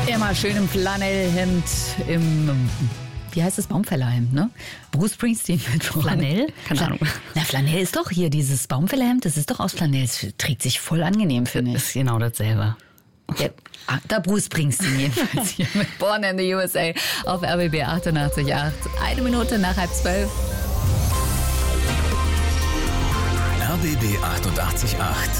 Immer schön im Flanellhemd, wie heißt das, Baumfällerhemd, ne? Bruce Springsteen mit Flanell? Keine Ahnung. Na, Flanell ist doch hier, dieses Baumfällerhemd, das ist doch aus Flanell. Das trägt sich voll angenehm, finde ich. Ist genau dasselbe. Ja, da Bruce Springsteen jedenfalls hier mit Born in the USA auf RBB 88.8. 1 Minute nach 11:30. RBB 88.8.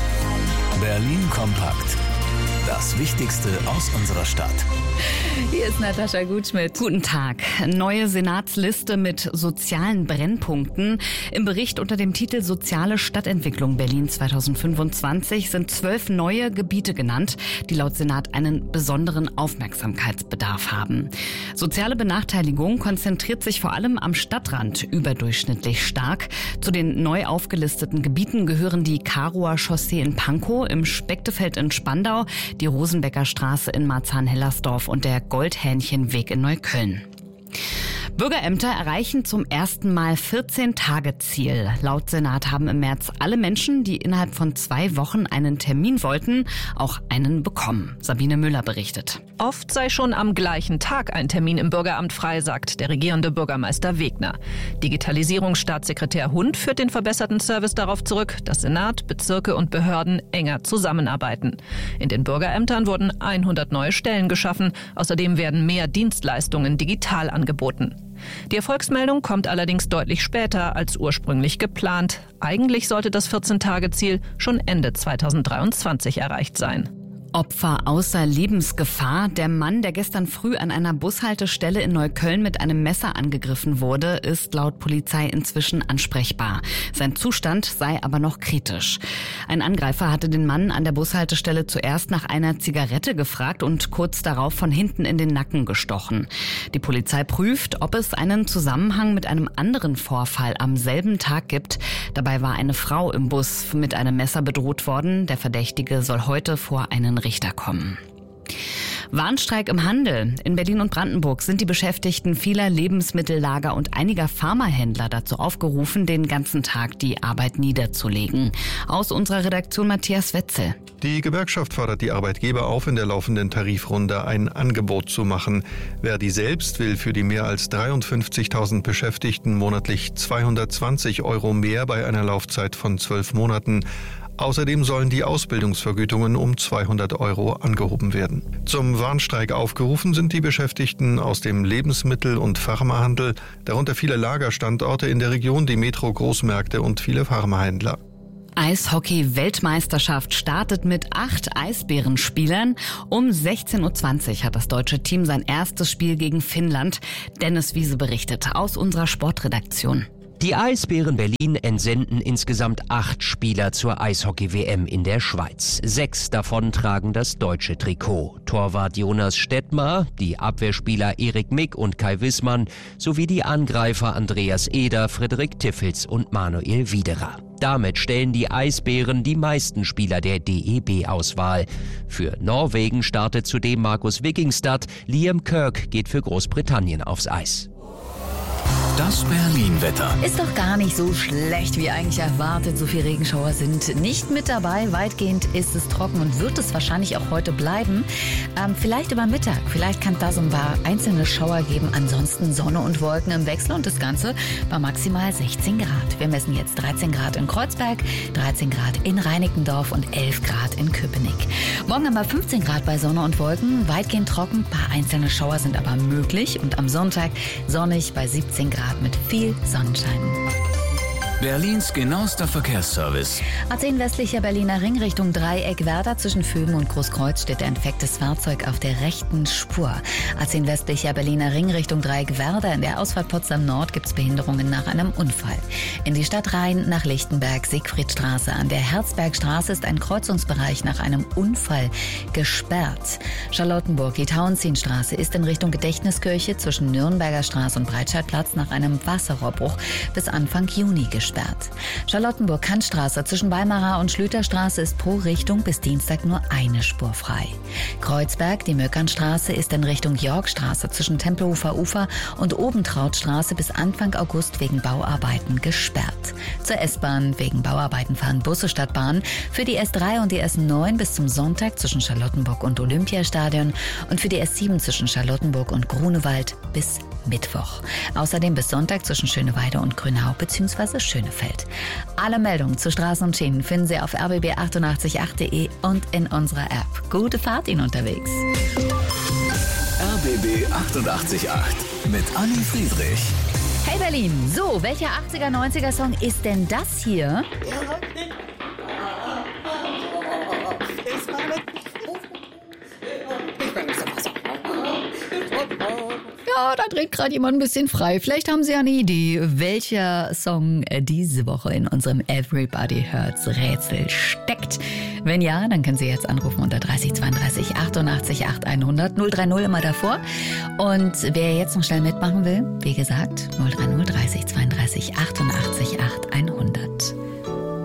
Berlin kompakt. Das Wichtigste aus unserer Stadt. Hier ist Natascha Gutschmidt. Guten Tag. Neue Senatsliste mit sozialen Brennpunkten. Im Bericht unter dem Titel Soziale Stadtentwicklung Berlin 2025 sind 12 neue Gebiete genannt, die laut Senat einen besonderen Aufmerksamkeitsbedarf haben. Soziale Benachteiligung konzentriert sich vor allem am Stadtrand überdurchschnittlich stark. Zu den neu aufgelisteten Gebieten gehören die Karower Chaussee in Pankow, im Spektefeld in Spandau, die Rosenbecker Straße in Marzahn-Hellersdorf und der Goldhähnchenweg in Neukölln. Bürgerämter erreichen zum ersten Mal 14-Tage-Ziel. Laut Senat haben im März alle Menschen, die innerhalb von 2 Wochen einen Termin wollten, auch einen bekommen. Sabine Müller berichtet. Oft sei schon am gleichen Tag ein Termin im Bürgeramt frei, sagt der regierende Bürgermeister Wegner. Digitalisierungsstaatssekretär Hund führt den verbesserten Service darauf zurück, dass Senat, Bezirke und Behörden enger zusammenarbeiten. In den Bürgerämtern wurden 100 neue Stellen geschaffen. Außerdem werden mehr Dienstleistungen digital angeboten. Die Erfolgsmeldung kommt allerdings deutlich später als ursprünglich geplant. Eigentlich sollte das 14-Tage-Ziel schon Ende 2023 erreicht sein. Opfer außer Lebensgefahr. Der Mann, der gestern früh an einer Bushaltestelle in Neukölln mit einem Messer angegriffen wurde, ist laut Polizei inzwischen ansprechbar. Sein Zustand sei aber noch kritisch. Ein Angreifer hatte den Mann an der Bushaltestelle zuerst nach einer Zigarette gefragt und kurz darauf von hinten in den Nacken gestochen. Die Polizei prüft, ob es einen Zusammenhang mit einem anderen Vorfall am selben Tag gibt. Dabei war eine Frau im Bus mit einem Messer bedroht worden. Der Verdächtige soll heute vor einen Richter kommen. Warnstreik im Handel. In Berlin und Brandenburg sind die Beschäftigten vieler Lebensmittellager und einiger Pharmahändler dazu aufgerufen, den ganzen Tag die Arbeit niederzulegen. Aus unserer Redaktion Matthias Wetzel. Die Gewerkschaft fordert die Arbeitgeber auf, in der laufenden Tarifrunde ein Angebot zu machen. Verdi selbst will für die mehr als 53.000 Beschäftigten monatlich 220 € mehr bei einer Laufzeit von 12 Monaten. Außerdem sollen die Ausbildungsvergütungen um 200 € angehoben werden. Zum Warnstreik aufgerufen sind die Beschäftigten aus dem Lebensmittel- und Pharmahandel, darunter viele Lagerstandorte in der Region, die Metro-Großmärkte und viele Pharmahändler. Eishockey-Weltmeisterschaft startet mit 8 Eisbärenspielern. Um 16:20 Uhr hat das deutsche Team sein erstes Spiel gegen Finnland. Dennis Wiese berichtet aus unserer Sportredaktion. Die Eisbären Berlin entsenden insgesamt 8 Spieler zur Eishockey-WM in der Schweiz. 6 davon tragen das deutsche Trikot. Torwart Jonas Stettmar, die Abwehrspieler Erik Mick und Kai Wissmann sowie die Angreifer Andreas Eder, Frederik Tiffels und Manuel Widerer. Damit stellen die Eisbären die meisten Spieler der DEB-Auswahl. Für Norwegen startet zudem Markus Wikingstad. Liam Kirk geht für Großbritannien aufs Eis. Das Berlin-Wetter. Ist doch gar nicht so schlecht, wie eigentlich erwartet. So viele Regenschauer sind nicht mit dabei. Weitgehend ist es trocken und wird es wahrscheinlich auch heute bleiben. Vielleicht über Mittag. Vielleicht kann es da so ein paar einzelne Schauer geben. Ansonsten Sonne und Wolken im Wechsel und das Ganze bei maximal 16 Grad. Wir messen jetzt 13 Grad in Kreuzberg, 13 Grad in Reinickendorf und 11 Grad in Köpenick. Morgen haben wir 15 Grad bei Sonne und Wolken. Weitgehend trocken. Ein paar einzelne Schauer sind aber möglich. Und am Sonntag sonnig bei 17 Grad mit viel Sonnenschein. Berlins genauester Verkehrsservice. A10 westlicher Berliner Ring Richtung Dreieck Werder. Zwischen Vögen und Großkreuz steht ein defektes Fahrzeug auf der rechten Spur. A10 westlicher Berliner Ring Richtung Dreieck Werder. In der Ausfahrt Potsdam Nord gibt es Behinderungen nach einem Unfall. In die Stadt Rhein nach Lichtenberg, Siegfriedstraße. An der Herzbergstraße ist ein Kreuzungsbereich nach einem Unfall gesperrt. Charlottenburg, die Tauentzienstraße ist in Richtung Gedächtniskirche zwischen Nürnberger Straße und Breitscheidplatz nach einem Wasserrohrbruch bis Anfang Juni gesperrt. gesperrt. Charlottenburg-Kantstraße zwischen Weimarer und Schlüterstraße ist pro Richtung bis Dienstag nur eine Spur frei. Kreuzberg, die Möckernstraße, ist in Richtung Yorkstraße zwischen Tempelhofer Ufer und Obentrautstraße bis Anfang August wegen Bauarbeiten gesperrt. Zur S-Bahn: wegen Bauarbeiten fahren Busse statt Bahn für die S3 und die S9 bis zum Sonntag zwischen Charlottenburg und Olympiastadion und für die S7 zwischen Charlottenburg und Grunewald bis Mittwoch. Außerdem bis Sonntag zwischen Schöneweide und Grünau bzw. Schönefeld. Alle Meldungen zu Straßen und Schienen finden Sie auf rbb888.de und in unserer App. Gute Fahrt Ihnen unterwegs. RBB 888 mit Anni Friedrich. Hey Berlin, so, welcher 80er, 90er Song ist denn das hier? Ja, da dreht gerade jemand ein bisschen frei. Vielleicht haben Sie ja eine Idee, welcher Song diese Woche in unserem Everybody Hurts Rätsel steckt. Wenn ja, dann können Sie jetzt anrufen unter 30 32 88 8100 030 immer davor. Und wer jetzt noch schnell mitmachen will, wie gesagt, 030 30 32 88